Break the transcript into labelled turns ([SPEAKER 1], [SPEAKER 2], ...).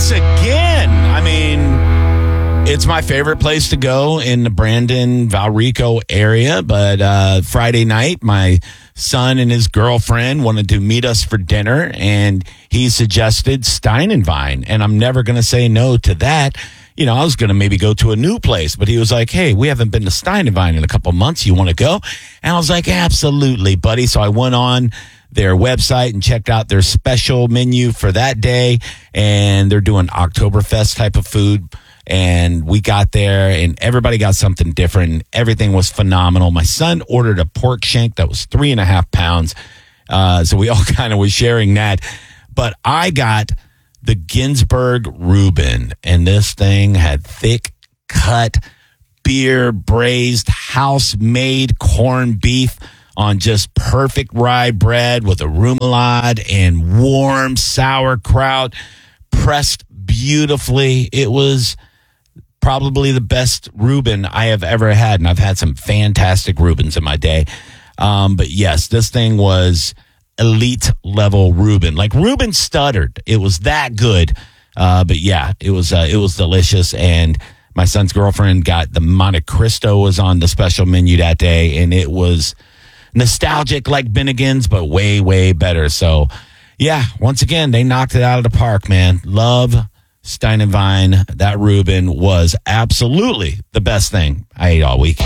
[SPEAKER 1] once again, I mean, it's my favorite place to go in the Brandon, Valrico area. But Friday night, my son and his girlfriend wanted to meet us for dinner, and he suggested Stein and Vine. And I'm never going to say no to that. You know, I was going to maybe go to a new place, but he was like, hey, we haven't been to Stein and Vine in a couple months. You want to go? And I was like, absolutely, buddy. So I went on their website and checked out their special menu for that day. And they're doing Oktoberfest type of food. And we got there and everybody got something different. Everything was phenomenal. My son ordered a pork shank that was 3.5 pounds. So we all kind of was sharing that. But I got the Ginsburg Reuben, and this thing had thick cut, beer braised, house-made corned beef on just perfect rye bread with a remoulade and warm sauerkraut, pressed beautifully. It was probably the best Reuben I have ever had, and I've had some fantastic Reubens in my day. But yes, this thing was elite level Reuben. Like Reuben stuttered. It was that good. But yeah, it was delicious. And my son's girlfriend got the Monte Cristo was on the special menu that day, and it was nostalgic like Bennigan's, but way, way better. So yeah, once again, they knocked it out of the park, man. Love Stein and Vine. That Reuben was absolutely the best thing I ate all week.